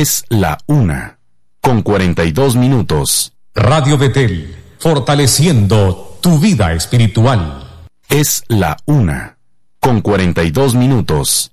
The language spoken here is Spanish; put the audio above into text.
Es la 1:42. Radio Betel, fortaleciendo tu vida espiritual. Es la 1:42.